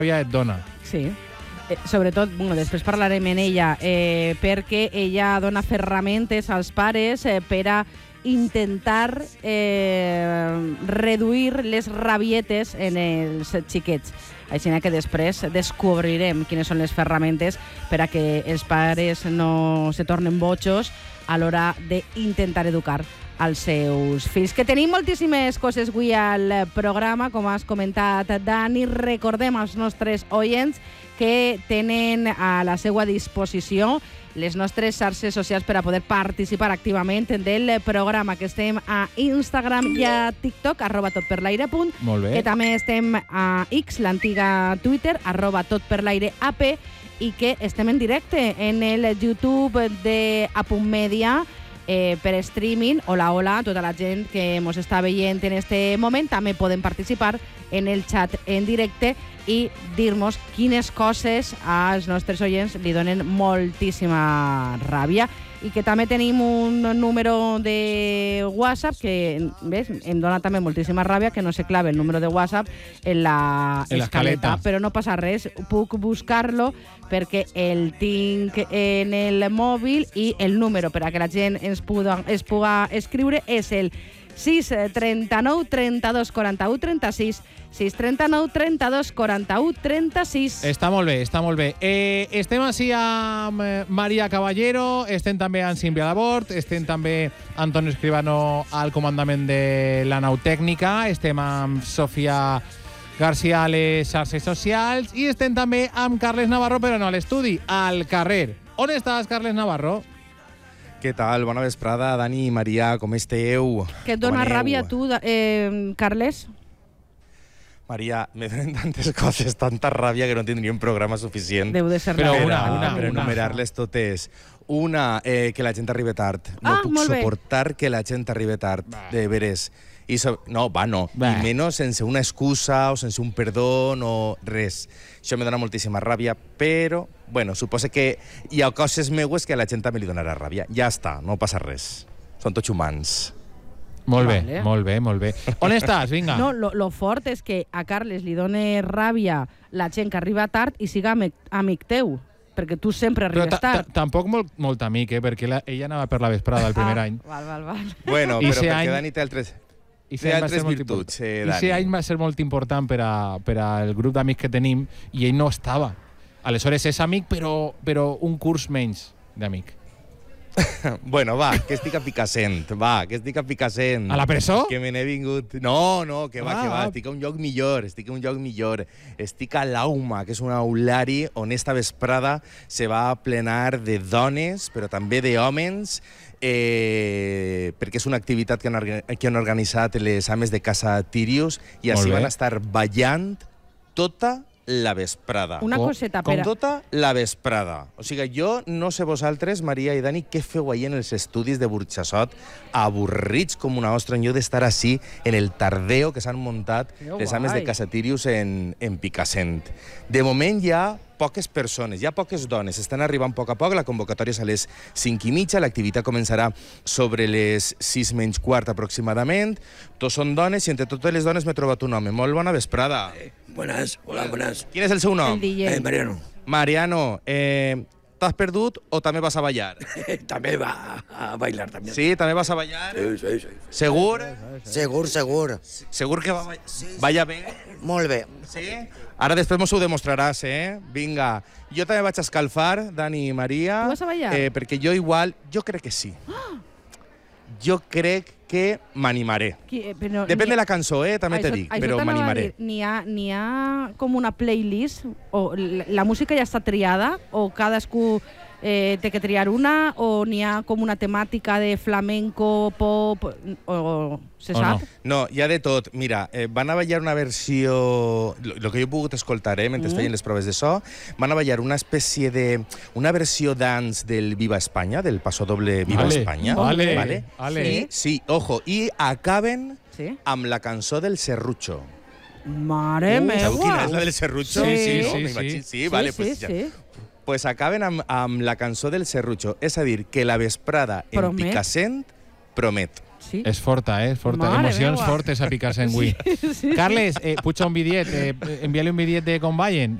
ràbia et dona. Sí. Sobretot, després parlarem en ella, perquè ella dona ferramentes als pares per a intentar reduir les rabietes en els xiquets. Així que després descobrirem quines són les ferramentes per a que els pares no se tornen bojos a l'hora d'intentar educar als seus fills. Que tenim moltíssimes coses avui al programa, com has comentat, Dani. Recordem als nostres oients que tenen a la seva disposició les nostres xarxes socials per a poder participar activament del programa, que estem a Instagram i a TikTok, @totperlaire. Molt bé. Que també estem a X, l'antiga Twitter, @totperlaireap, i que estem en directe en el YouTube de A.Media, per streaming. Hola, tota la gent que ens està veient en este moment. També poden participar en el chat en directe i dir-nos quines coses als nostres oients li donen moltíssima ràbia. I que també tenim un número de WhatsApp que, ves, em dona també moltíssima ràbia que no se clave el número de WhatsApp en la escaleta. Però no passa res, puc buscar-lo perquè el tinc en el mòbil, i el número per a que la gent es puga escriure és el 639 32 41 36, 639 32 41 36. Està molt bé, està molt bé. Estem així amb Maria Caballero, estem també amb Sílvia Labort, estem també Antonio Escribano al comandament de la nau tècnica, estem amb Sofia García a les xarxes socials i estem també amb Carles Navarro, però no a l'estudi, al carrer. On estàs, Carles Navarro? Què tal? Bona vesprada, Dani i Maria, com esteu? Que et dona ràbia tu, Carles? Maria, me donen tantes coses, tanta ràbia que no tindria un programa suficient. Deu de ser Però una. per enumerar-les totes. Una, que la gent arribi tard. No puc suportar que la gent arribi tard, de veres. No. I menys sense una excusa o sense un perdó o res. Això me dona moltíssima ràbia, però, bueno, suposo que hi ha coses meues que a la gent també li donarà ràbia. Ja està, no passa res. Són tots humans. Molt bé, molt bé, molt bé. On estàs? Vinga. No, lo fort és que a Carles li dona ràbia la gent que arriba tard i siga amic teu, perquè tu sempre arribes tard. Tampoc molt amic, perquè ella anava per la vesprada el primer any. Val. Bueno, però perquè Dani té altres virtuts, Dani. I aquest any va ser molt important per al grup d'amics que tenim i ell no estava. Aleshores és amic, però un curs menys d'amic. Bueno, va, que estic a Picassent. A la presó? Que me n'he vingut... No, que va. Estic a un lloc millor. Estic a l'Auma, que és un aulari on esta vesprada se va plenar de dones, però també d'hòmens, perquè és una activitat que han organitzat les ames de Casa Tirius i així van estar ballant tota la vesprada. Una coseta, com tota la vesprada. O sigui, jo no sé vosaltres, Maria i Dani, què feu ahir en els estudis de Burxassot, avorrits com una ostra, en lloc d'estar així en el tardeo que s'han muntat les ames de Casa Tirius en Picassent. De moment hi ha poques persones, hi ha poques dones, estan arribant a poc, la convocatòria és a les 5:30, l'activitat començarà sobre les 6:15 aproximadament, tots són dones i entre totes les dones m'he trobat un home. Molt bona vesprada. Buenas, hola, buenas. Quin és el seu nom? El DJ. Mariano. Mariano, t'has perdut o també vas a ballar? També va a bailar, també. Sí, també vas a ballar? Sí. Segur? Segur. Segur que balla bé? Molt bé. Sí? Ara després mos ho demostraràs, Vinga. Jo també vaig a escalfar, Dani i Maria. Tu vas a ballar? Perquè jo crec que sí. Jo crec que m'animaré. Depèn de la cançó, també te dic, però m'animaré. N'hi ha com una playlist, o la música ja està triada, o cadascú té que triar una, o n'hi ha com una temàtica de flamenco, pop, o se sap? No, hi ha de tot. Mira, van a ballar una versió... El que jo he pogut escoltar, mentre feien les proves de so, van a ballar una espècie de... una versió dance del Viva Espanya, del pasodoble Viva Espanya. Vale. Sí, ojo, i acaben amb la cançó del Serrucho. Mare meva! Sabeu quina és la del Serrucho? Sí, vale, pues ja. Pues acaben amb la cançó del Serrucho. És a dir, que la vesprada en Picassent promet. Sí. És forta, és forta. Mare Emocions meua. fortes a picar-se en Wii. Sí. Carles, puja un bidiet, envia-li un bidiet de com vayan.